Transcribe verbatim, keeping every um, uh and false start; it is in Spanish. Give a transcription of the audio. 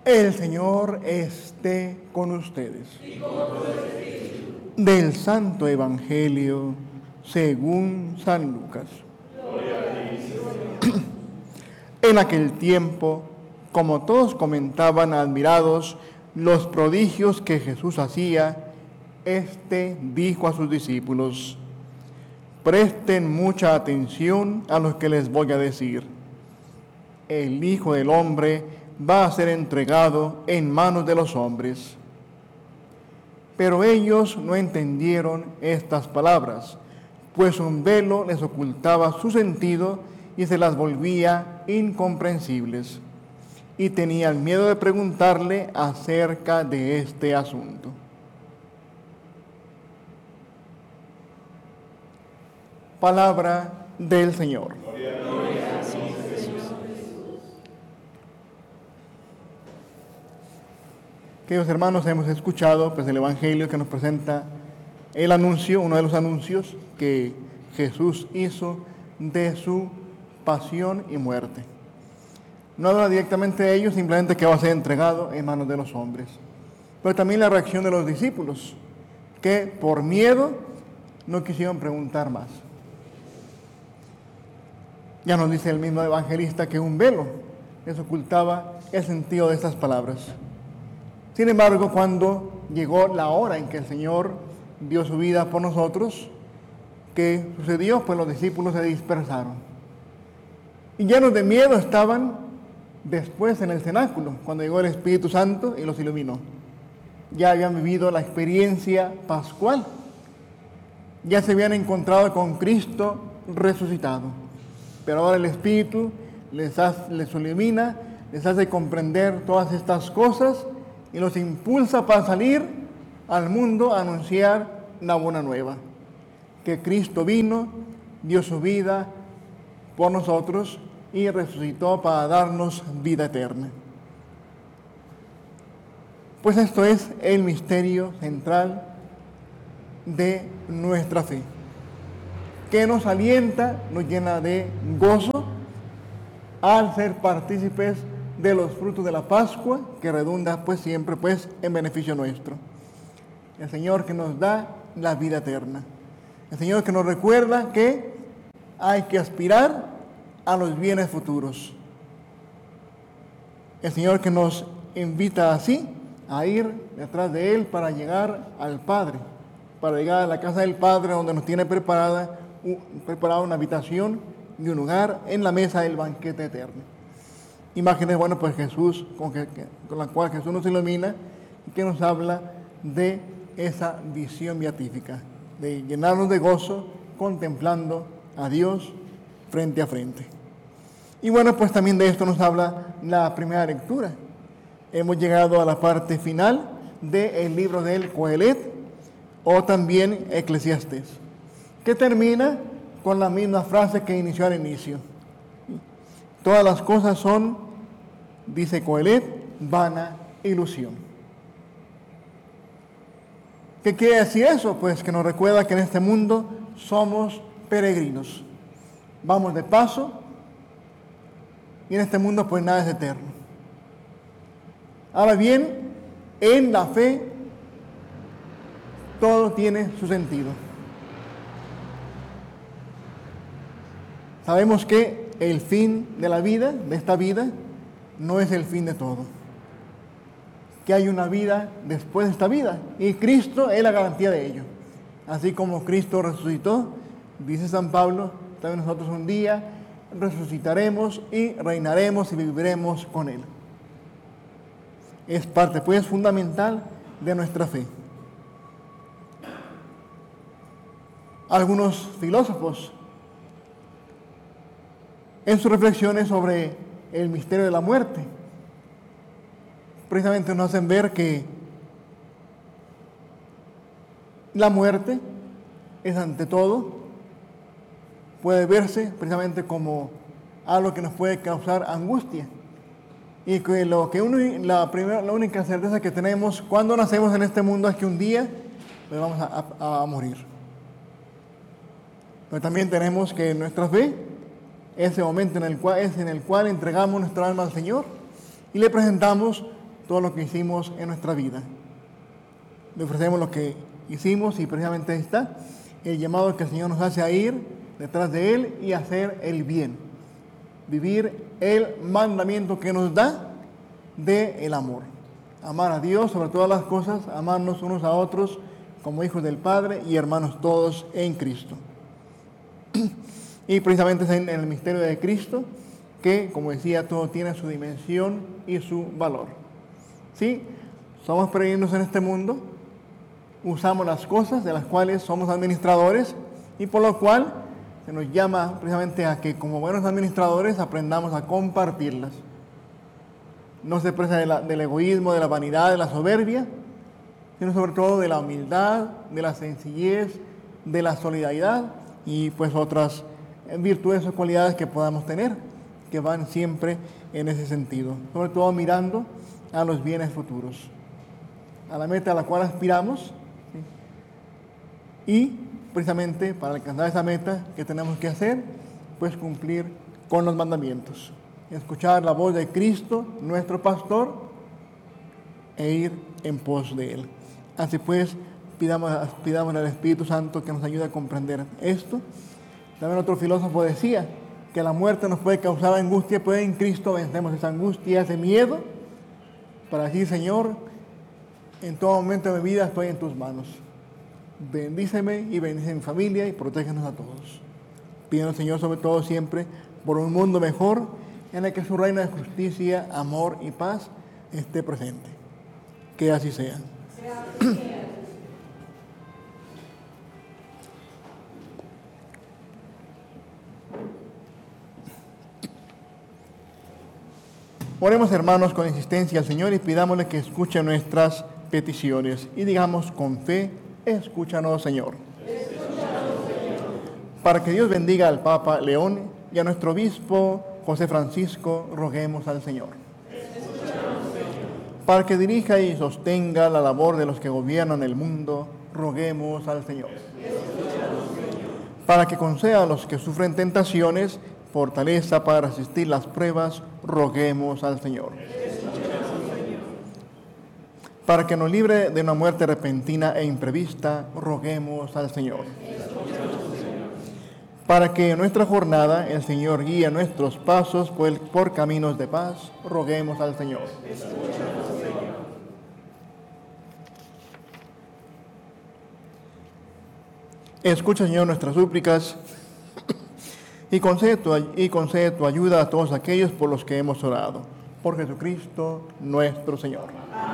El Señor esté con ustedes. Y con tu espíritu. Del Santo Evangelio según San Lucas. Gloria a ti, Señor. En aquel tiempo, como todos comentaban admirados los prodigios que Jesús hacía, éste dijo a sus discípulos: presten mucha atención a lo que les voy a decir. El Hijo del Hombre va a ser entregado en manos de los hombres. Pero ellos no entendieron estas palabras, pues un velo les ocultaba su sentido y se las volvía incomprensibles, y tenían miedo de preguntarle acerca de este asunto. Palabra del Señor. Queridos hermanos, hemos escuchado pues, el Evangelio que nos presenta el anuncio, uno de los anuncios que Jesús hizo de su pasión y muerte. No habla directamente de ellos, simplemente que va a ser entregado en manos de los hombres. Pero también la reacción de los discípulos, que por miedo no quisieron preguntar más. Ya nos dice el mismo evangelista que un velo les ocultaba el sentido de estas palabras. Sin embargo, cuando llegó la hora en que el Señor dio su vida por nosotros, ¿qué sucedió? Pues los discípulos se dispersaron. Y llenos de miedo estaban después en el cenáculo, cuando llegó el Espíritu Santo y los iluminó. Ya habían vivido la experiencia pascual. Ya se habían encontrado con Cristo resucitado. Pero ahora el Espíritu les, hace, les ilumina, les hace comprender todas estas cosas y los impulsa para salir al mundo a anunciar la buena nueva. Que Cristo vino, dio su vida por nosotros y resucitó para darnos vida eterna. Pues esto es el misterio central de nuestra fe, que nos alienta, nos llena de gozo al ser partícipes de los frutos de la Pascua, que redunda pues siempre pues en beneficio nuestro. El Señor que nos da la vida eterna. El Señor que nos recuerda que hay que aspirar a los bienes futuros. El Señor que nos invita así a ir detrás de Él para llegar al Padre, para llegar a la casa del Padre, donde nos tiene preparada, preparada una habitación y un lugar en la mesa del banquete eterno. Imágenes, bueno, pues Jesús, con, que, con la cual Jesús nos ilumina y que nos habla de esa visión beatífica, de llenarnos de gozo contemplando a Dios frente a frente. Y bueno, pues también de esto nos habla la primera lectura. Hemos llegado a la parte final del libro del Coelet, o también Eclesiastés, que termina con la misma frase que inició al inicio. Todas las cosas son, dice Coelet, vana ilusión. ¿Qué quiere decir eso? Pues que nos recuerda que en este mundo somos peregrinos. Vamos de paso y en este mundo pues nada es eterno. Ahora bien, en la fe todo tiene su sentido. Sabemos que el fin de la vida, de esta vida, no es el fin de todo. Que hay una vida después de esta vida. Y Cristo es la garantía de ello. Así como Cristo resucitó, dice San Pablo, también nosotros un día resucitaremos y reinaremos y viviremos con Él. Es parte, pues, fundamental de nuestra fe. Algunos filósofos, en sus reflexiones sobre el misterio de la muerte, precisamente nos hacen ver que la muerte es ante todo, puede verse precisamente como algo que nos puede causar angustia. Y que lo que uno, la, primera, la única certeza que tenemos cuando nacemos en este mundo es que un día pues vamos a, a, a morir. Pero también tenemos que nuestra fe, ese momento en el cual, es en el cual entregamos nuestra alma al Señor y le presentamos todo lo que hicimos en nuestra vida. Le ofrecemos lo que hicimos y precisamente ahí está el llamado que el Señor nos hace a ir detrás de Él y hacer el bien. Vivir el mandamiento que nos da de el amor. Amar a Dios sobre todas las cosas, amarnos unos a otros como hijos del Padre y hermanos todos en Cristo. Y precisamente es en el misterio de Cristo que, como decía, todo tiene su dimensión y su valor. ¿Sí? Somos peregrinos en este mundo, usamos las cosas de las cuales somos administradores y por lo cual se nos llama precisamente a que como buenos administradores aprendamos a compartirlas. No se presa de la, del egoísmo, de la vanidad, de la soberbia, sino sobre todo de la humildad, de la sencillez, de la solidaridad y pues otras virtudes o cualidades que podamos tener, que van siempre en ese sentido, sobre todo mirando a los bienes futuros, a la meta a la cual aspiramos, ¿sí? Y precisamente para alcanzar esa meta, ¿qué tenemos que hacer? Pues cumplir con los mandamientos, escuchar la voz de Cristo, nuestro pastor, e ir en pos de Él. Así pues, pidamos, pidamos al Espíritu Santo que nos ayude a comprender esto. También otro filósofo decía que la muerte nos puede causar angustia, pero en Cristo vencemos esa angustia, ese miedo, para decir, Señor, en todo momento de mi vida estoy en tus manos. Bendíceme y bendice mi familia y protégenos a todos. Pido al Señor sobre todo siempre por un mundo mejor en el que su reino de justicia, amor y paz esté presente. Que así sea. Oremos, hermanos, con insistencia al Señor y pidámosle que escuche nuestras peticiones. Y digamos con fe, escúchanos, Señor. Escúchanos, Señor. Para que Dios bendiga al Papa León y a nuestro obispo José Francisco, roguemos al Señor. Escúchanos, Señor. Para que dirija y sostenga la labor de los que gobiernan el mundo, roguemos al Señor. Escúchanos, Señor. Para que conceda a los que sufren tentaciones fortaleza para resistir las pruebas, roguemos al Señor. Para que nos libre de una muerte repentina e imprevista, roguemos al Señor. Para que en nuestra jornada el Señor guíe nuestros pasos por, por caminos de paz, roguemos al Señor. Escucha, Señor, nuestras súplicas y concede, tu, y concede tu ayuda a todos aquellos por los que hemos orado. Por Jesucristo nuestro Señor.